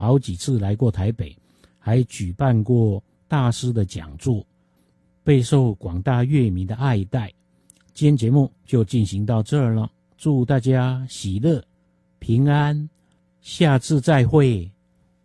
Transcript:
好几次来过台北，还举办过大师的讲座，备受广大乐迷的爱戴。今天节目就进行到这儿了，祝大家喜乐平安，下次再会。